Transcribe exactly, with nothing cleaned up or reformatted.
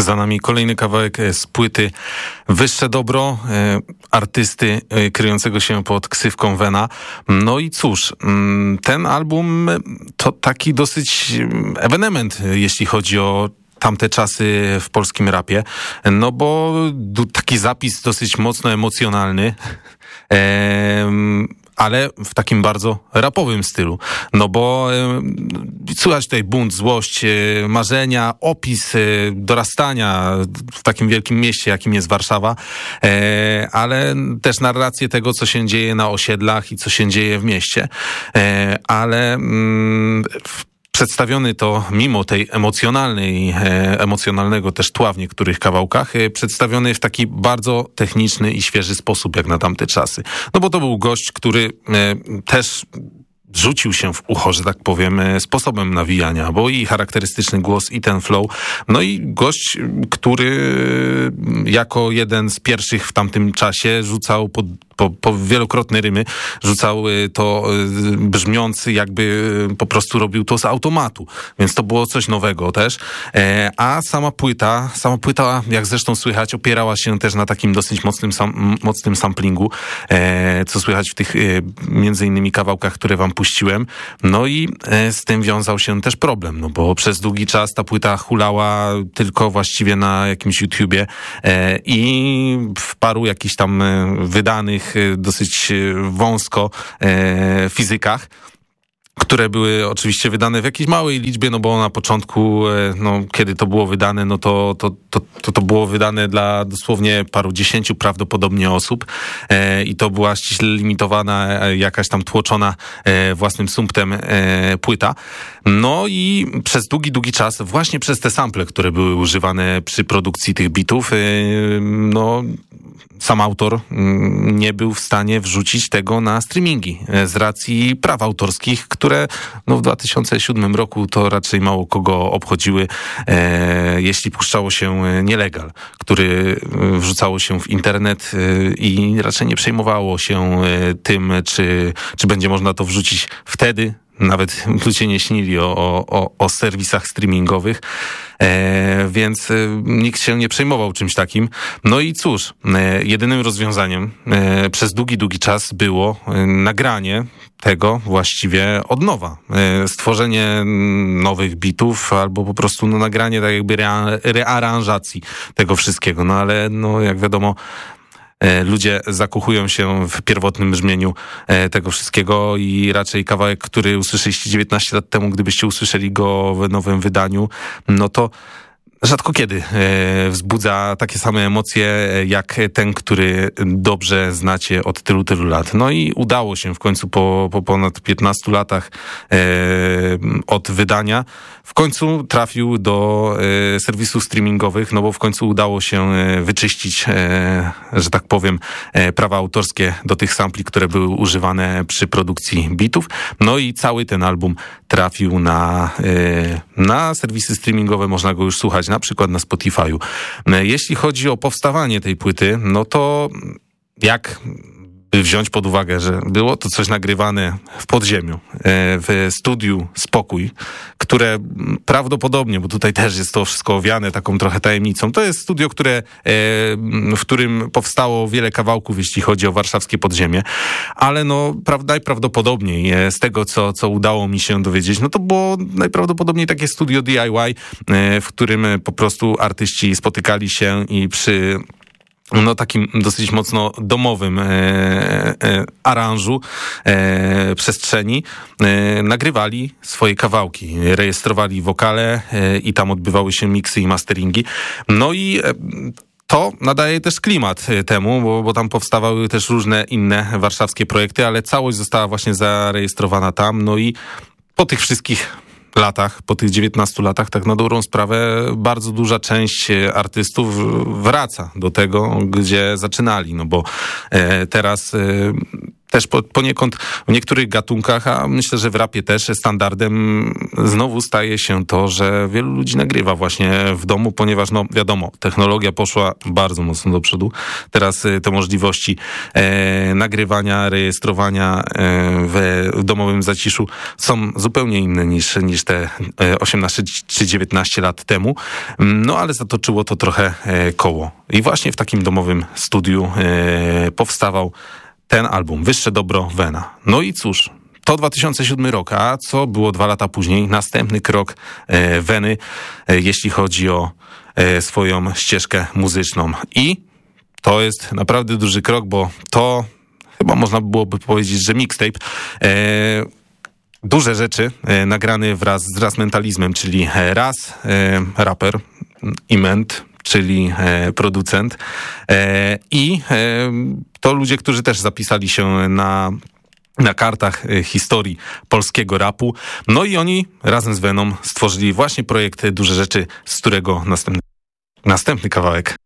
Za nami kolejny kawałek z płyty Wyższe Dobro, artysty kryjącego się pod ksywką Vena. No i cóż, ten album to taki dosyć ewenement, jeśli chodzi o tamte czasy w polskim rapie, no bo taki zapis dosyć mocno emocjonalny, ale w takim bardzo rapowym stylu. No bo e, słychać tutaj bunt, złość, e, marzenia, opis e, dorastania w takim wielkim mieście, jakim jest Warszawa, e, ale też narrację tego, co się dzieje na osiedlach i co się dzieje w mieście. E, ale mm, w Przedstawiony to mimo tej emocjonalnej, e, emocjonalnego też tła w niektórych kawałkach, e, przedstawiony w taki bardzo techniczny i świeży sposób, jak na tamte czasy. No bo to był gość, który e, też rzucił się w ucho, że tak powiem, e, sposobem nawijania, bo i charakterystyczny głos, i ten flow. No i gość, który jako jeden z pierwszych w tamtym czasie rzucał pod Po, po wielokrotne rymy, rzucał to brzmiący, jakby po prostu robił to z automatu. Więc to było coś nowego też. E, a sama płyta, sama płyta, jak zresztą słychać, opierała się też na takim dosyć mocnym, sam, mocnym samplingu, e, co słychać w tych e, między innymi kawałkach, które wam puściłem. No i e, z tym wiązał się też problem, no bo przez długi czas ta płyta hulała tylko właściwie na jakimś YouTubie e, i w paru jakichś tam e, wydanych dosyć wąsko e, fizykach, które były oczywiście wydane w jakiejś małej liczbie, no bo na początku, no, kiedy to było wydane, no to to, to, to, to było wydane dla dosłownie paru dziesięciu prawdopodobnie osób e, i to była ściśle limitowana, jakaś tam tłoczona e, własnym sumptem e, płyta. No i przez długi, długi czas, właśnie przez te sample, które były używane przy produkcji tych bitów, e, no sam autor nie był w stanie wrzucić tego na streamingi z racji praw autorskich, które no, w dwa tysiące siódmym roku to raczej mało kogo obchodziły, e, jeśli puszczało się nielegal, który wrzucało się w internet e, i raczej nie przejmowało się e, tym, czy, czy będzie można to wrzucić wtedy. Nawet ludzie nie śnili o, o, o serwisach streamingowych, e, więc e, nikt się nie przejmował czymś takim. No i cóż, e, jedynym rozwiązaniem e, przez długi, długi czas było e, nagranie tego właściwie od nowa. E, stworzenie nowych bitów albo po prostu no, nagranie tak jakby rea- rearanżacji tego wszystkiego. No ale no, jak wiadomo, ludzie zakochują się w pierwotnym brzmieniu tego wszystkiego i raczej kawałek, który usłyszeliście dziewiętnaście lat temu, gdybyście usłyszeli go w nowym wydaniu, no to rzadko kiedy e, wzbudza takie same emocje jak ten, który dobrze znacie od tylu, tylu lat. No i udało się w końcu po, po ponad piętnastu latach e, od wydania. W końcu trafił do e, serwisów streamingowych, no bo w końcu udało się e, wyczyścić, e, że tak powiem, e, prawa autorskie do tych sampli, które były używane przy produkcji bitów. No i cały ten album trafił na, e, na serwisy streamingowe, można go już słuchać na przykład na Spotify'u. Jeśli chodzi o powstawanie tej płyty, no to jak by wziąć pod uwagę, że było to coś nagrywane w podziemiu, w studiu Spokój, które prawdopodobnie, bo tutaj też jest to wszystko owiane taką trochę tajemnicą, to jest studio, które, w którym powstało wiele kawałków, jeśli chodzi o warszawskie podziemie, ale no najprawdopodobniej z tego, co, co udało mi się dowiedzieć, no to było najprawdopodobniej takie studio D I Y, w którym po prostu artyści spotykali się i przy no takim dosyć mocno domowym e, e, aranżu, e, przestrzeni, e, nagrywali swoje kawałki, rejestrowali wokale e, i tam odbywały się miksy i masteringi. No i e, to nadaje też klimat temu, bo, bo tam powstawały też różne inne warszawskie projekty, ale całość została właśnie zarejestrowana tam. No i po tych wszystkich latach, po tych dziewiętnastu latach, tak na dobrą sprawę, bardzo duża część artystów wraca do tego, gdzie zaczynali, no bo e, teraz e, też po, poniekąd w niektórych gatunkach, a myślę, że w rapie też standardem znowu staje się to, że wielu ludzi nagrywa właśnie w domu, ponieważ no wiadomo, technologia poszła bardzo mocno do przodu. Teraz e, te możliwości e, nagrywania, rejestrowania e, w, w domowym zaciszu są zupełnie inne niż, niż te e, osiemnaście czy dziewiętnaście lat temu. No ale zatoczyło to trochę e, koło. I właśnie w takim domowym studiu e, powstawał ten album, Wyższe Dobro Vena. No i cóż, to dwa tysiące siódmy rok, a co było dwa lata później? Następny krok e, Veny, e, jeśli chodzi o e, swoją ścieżkę muzyczną. I to jest naprawdę duży krok, bo to chyba można byłoby powiedzieć, że mixtape. E, duże rzeczy e, nagrany wraz z Raz Mentalizmem, czyli Raz, e, raper, i Ment, czyli e, producent. E, I e, to ludzie, którzy też zapisali się na, na kartach e, historii polskiego rapu. No i oni razem z Veną stworzyli właśnie projekt Duże Rzeczy, z którego następny, następny kawałek.